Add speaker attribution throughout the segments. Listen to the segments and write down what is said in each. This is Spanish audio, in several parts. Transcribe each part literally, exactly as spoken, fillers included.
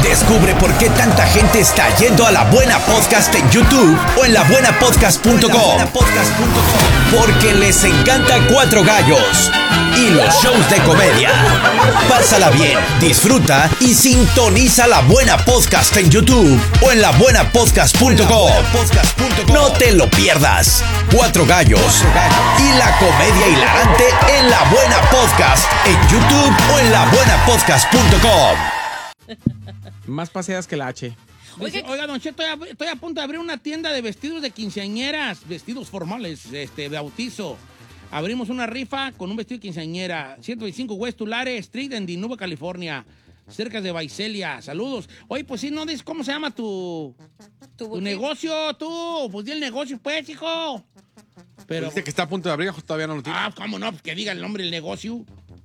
Speaker 1: Descubre por qué tanta gente está yendo a La Buena Podcast en YouTube o en la buena podcast punto com. Porque les encanta Cuatro Gallos y los shows de comedia. Pásala bien, disfruta y sintoniza La Buena Podcast en YouTube o en la buena podcast punto com. No te lo pierdas. Cuatro Gallos y la comedia hilarante en La Buena Podcast en YouTube o en la buena podcast punto com.
Speaker 2: Más paseadas que la H.
Speaker 3: Dice, oiga, don Cheto, estoy a, estoy a punto de abrir una tienda de vestidos de quinceañeras, vestidos formales, este, de bautizo. Abrimos una rifa con un vestido de quinceañera, ciento veinticinco West Tulare Street en Dinuba, California, cerca de Visalia. Saludos. Oye, pues sí, ¿no dices cómo se llama tu, tu, tu negocio, tú? Pues di el negocio, pues, hijo. Pero
Speaker 2: dice que está a punto de abrir, todavía no lo tiene.
Speaker 3: Ah, ¿cómo no? Pues que diga el nombre del negocio.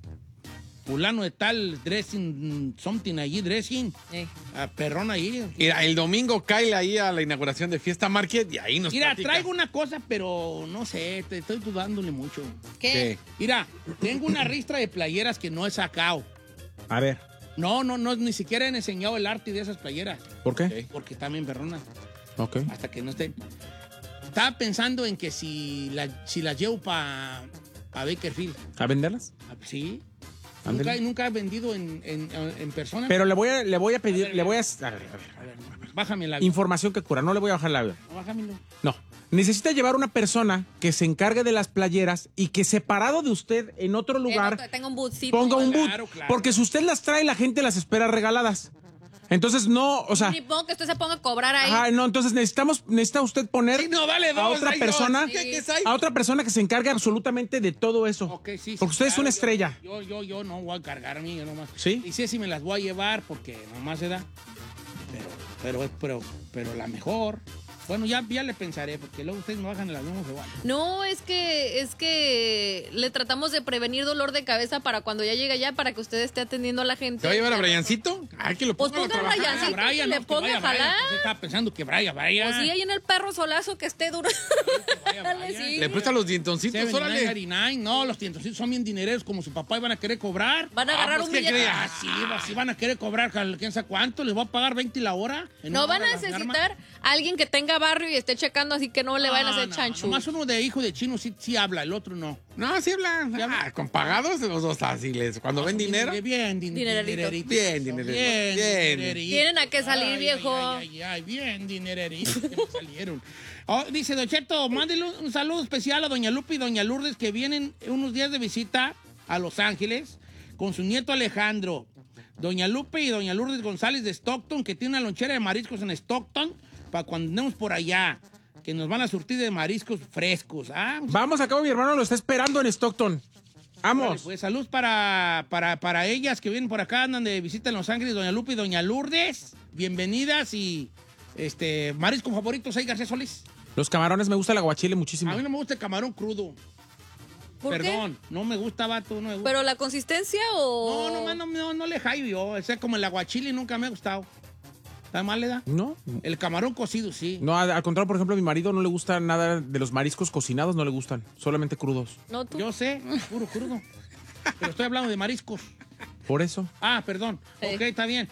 Speaker 3: Fulano de tal, dressing, something allí, dressing. Eh. Ah, perrón ahí.
Speaker 2: Mira, el domingo cae ahí a la inauguración de Fiesta Market y ahí nos
Speaker 3: Mira,
Speaker 2: platica.
Speaker 3: traigo una cosa, pero no sé, te estoy dudándole mucho.
Speaker 4: ¿Qué?
Speaker 2: ¿Qué?
Speaker 3: Mira, tengo una ristra de playeras que no he sacado.
Speaker 2: A ver.
Speaker 3: No, no, no, ni siquiera he enseñado el arte de esas playeras.
Speaker 2: ¿Por qué?
Speaker 3: Okay. Porque están bien perronas.
Speaker 2: Ok.
Speaker 3: Hasta que no estén. Estaba pensando en que si, la, si las llevo para pa Bakersfield.
Speaker 2: ¿A venderlas?
Speaker 3: Sí. Nunca, nunca he vendido en, en, en persona.
Speaker 2: Pero le voy a, le voy a pedir,
Speaker 3: a ver,
Speaker 2: le voy a...
Speaker 3: A ver, a ver, a ver. Bájame la...
Speaker 2: Información que cura, no le voy a bajar la... No,
Speaker 3: bájamelo.
Speaker 2: No. Necesita llevar una persona que se encargue de las playeras y que separado de usted en otro lugar
Speaker 4: eh, tenga un bootcito.
Speaker 2: ponga un boot.
Speaker 3: Claro, claro.
Speaker 2: Porque si usted las trae, la gente las espera regaladas. Entonces no, o sea...
Speaker 4: Ni pongo que usted se ponga a cobrar ahí.
Speaker 2: Ajá, no, entonces necesitamos, necesita usted poner
Speaker 3: Sí, no, dale,
Speaker 2: a
Speaker 3: dos,
Speaker 2: otra
Speaker 3: hay
Speaker 2: persona,
Speaker 3: dos. ¿Qué- qué es ahí?
Speaker 2: a otra persona que se encargue absolutamente de todo eso.
Speaker 3: Ok, sí, sí,
Speaker 2: Porque usted es
Speaker 3: claro,
Speaker 2: una
Speaker 3: yo-
Speaker 2: estrella.
Speaker 3: Yo, yo, yo no voy a cargar a mí, yo nomás.
Speaker 2: ¿Sí?
Speaker 3: Y sé si me las voy a llevar porque nomás se da. Pero, pero, pero, pero la mejor. Bueno, ya, ya le pensaré, porque luego ustedes no bajan el avión, se van.
Speaker 4: No, es que es que le tratamos de prevenir dolor de cabeza para cuando ya llegue allá, para que usted esté atendiendo a la gente.
Speaker 2: ¿Se va a llevar a Briancito? Ay, que lo
Speaker 4: Pues
Speaker 2: pongan a
Speaker 4: ponga a
Speaker 2: trabajar.
Speaker 4: Briancito.
Speaker 3: Ah, Brian,
Speaker 4: le
Speaker 3: no, que
Speaker 4: ponga
Speaker 3: vaya
Speaker 4: a jalar.
Speaker 3: Brian, pues, estaba pensando que vaya, vaya.
Speaker 4: Pues sí, ahí en el perro solazo que esté duro.
Speaker 3: vaya,
Speaker 4: Dale,
Speaker 3: vaya.
Speaker 4: sí.
Speaker 2: Le presta los dientoncitos,
Speaker 3: setenta y nueve,
Speaker 2: órale.
Speaker 3: ochenta y nueve, no, los tientositos son bien dinereros como su papá y van a querer cobrar.
Speaker 4: Van a agarrar
Speaker 3: pues,
Speaker 4: un
Speaker 3: ¿qué
Speaker 4: billete.
Speaker 3: cree? Ah, sí, va- sí van a querer cobrar, quién sabe cuánto, les voy a pagar veinte la hora. En
Speaker 4: No
Speaker 3: una
Speaker 4: van a
Speaker 3: hora las
Speaker 4: necesitar
Speaker 3: armas.
Speaker 4: a alguien que tenga barrio y esté checando, así que no le vayan a hacer
Speaker 3: No, no,
Speaker 4: chanchu.
Speaker 3: nomás uno de hijo de chino sí, sí habla, el otro no.
Speaker 2: No, sí hablan. Ah, con pagados los dos fáciles. Cuando ven dinero.
Speaker 3: Bien, din-
Speaker 4: Dinererito.
Speaker 3: dinererito.
Speaker 2: Bien, dinererito.
Speaker 3: Bien,
Speaker 2: Bien.
Speaker 3: dinererito.
Speaker 4: Tienen a qué salir,
Speaker 3: Ay,
Speaker 4: viejo.
Speaker 3: Ay, ay, ay, bien, dinererito que me salieron. Oh, dice, Don Cheto, mándele un, un saludo especial a Doña Lupe y Doña Lourdes que vienen unos días de visita a Los Ángeles con su nieto Alejandro. Doña Lupe y Doña Lourdes González de Stockton, que tiene una lonchera de mariscos en Stockton, para cuando andemos por allá, que nos van a surtir de mariscos frescos. Ah,
Speaker 2: Vamos a cabo, mi hermano lo está esperando en Stockton. Vamos.
Speaker 3: Vale, pues salud para, para, para ellas que vienen por acá, andan de visita en Los Ángeles, Doña Lupe y Doña Lourdes. Bienvenidas y este marisco favoritos ahí, García Solís.
Speaker 2: Los camarones, me gusta el aguachile muchísimo.
Speaker 3: A mí no me gusta el camarón crudo.
Speaker 4: ¿Por
Speaker 3: Perdón, no me gusta, vato, no me
Speaker 4: qué?
Speaker 3: gusta.
Speaker 4: ¿Pero la consistencia o...?
Speaker 3: No, no, no, no, no le jaibo yo. O sea, como el aguachile nunca me ha gustado. ¿Está mal, le da?
Speaker 2: No,
Speaker 3: El camarón cocido, sí.
Speaker 2: no, al al contrario, por ejemplo, a mi marido no le gusta nada de los mariscos cocinados, no le gustan, solamente crudos.
Speaker 4: No, tú.
Speaker 3: Yo sé, puro crudo. Pero estoy hablando de mariscos.
Speaker 2: Por eso.
Speaker 3: Ah, perdón.
Speaker 4: Sí.
Speaker 3: Ok, está bien.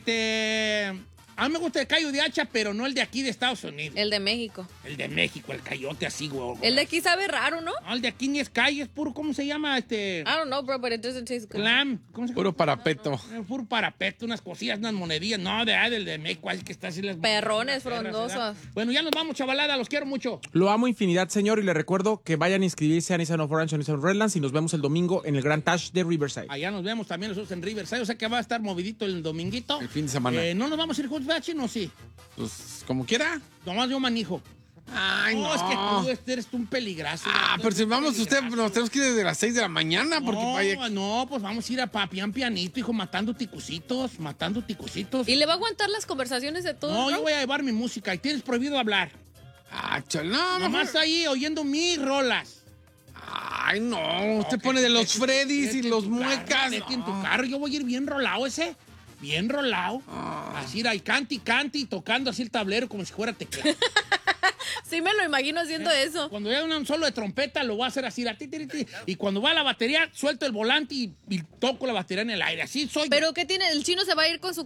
Speaker 3: Este... A mí me gusta el callo de hacha, pero no el de aquí de Estados Unidos.
Speaker 4: El de México.
Speaker 3: El de México, el cayote así, güey.
Speaker 4: El de aquí sabe raro, ¿no?
Speaker 3: No, el de aquí ni es callo, es puro, ¿cómo se llama? Este...
Speaker 4: I don't know, bro, but it doesn't taste good.
Speaker 3: Clam. ¿Cómo se llama?
Speaker 2: Puro parapeto.
Speaker 3: Eh, Puro parapeto, unas cosillas, unas monedillas. No, de ahí, del de México, el que está así las...
Speaker 4: Perrones
Speaker 3: las perras,
Speaker 4: frondosos.
Speaker 3: ¿verdad? Bueno, ya nos vamos, chavalada, los quiero mucho.
Speaker 2: Lo amo infinidad, señor, y le recuerdo que vayan a inscribirse a Nissan of Orange o Nissan of Redlands y nos vemos el domingo en el Grand Tash de Riverside.
Speaker 3: Allá nos vemos también nosotros en Riverside, o sea que va a estar movidito el dominguito.
Speaker 2: El fin de semana.
Speaker 3: Eh, ¿No nos vamos a ir juntos, Chino, o sí?
Speaker 2: Pues, como quiera.
Speaker 3: Nomás yo manijo.
Speaker 2: Ay, no.
Speaker 3: No, es que tú este, eres tú un peligrazo.
Speaker 2: Ah,
Speaker 3: Tú
Speaker 2: pero
Speaker 3: eres
Speaker 2: si
Speaker 3: un
Speaker 2: vamos, usted,
Speaker 3: peligrazo.
Speaker 2: nos tenemos que ir desde las seis de la mañana porque
Speaker 3: No,
Speaker 2: vaya...
Speaker 3: no, pues vamos a ir a pa- pian pianito, hijo, matando ticucitos, matando ticucitos.
Speaker 4: ¿Y le va a aguantar las conversaciones de todos?
Speaker 3: No,
Speaker 4: ¿no?
Speaker 3: yo voy a llevar mi música y tienes prohibido hablar.
Speaker 2: Ah, chal, no,
Speaker 3: Nomás
Speaker 2: mejor-
Speaker 3: ahí oyendo mis rolas.
Speaker 2: Ay, no, usted
Speaker 3: Ok,
Speaker 2: pone de los
Speaker 3: vete-
Speaker 2: Freddys
Speaker 3: vete
Speaker 2: y
Speaker 3: en
Speaker 2: los
Speaker 3: tu carro,
Speaker 2: muecas.
Speaker 3: vete en tu
Speaker 2: no.
Speaker 3: carro, yo voy a ir bien rolado ese. Bien rolado.
Speaker 2: Ah.
Speaker 3: Así, ir ahí, cante y cante y tocando así el tablero como si fuera teclado.
Speaker 4: Sí me lo imagino haciendo eso.
Speaker 3: Cuando haya un solo de trompeta, lo voy a hacer así. la ti, ti, ti, y cuando va la batería, suelto el volante y, y toco la batería en el aire. Así soy.
Speaker 4: ¿Pero qué tiene? ¿El chino se va a ir con su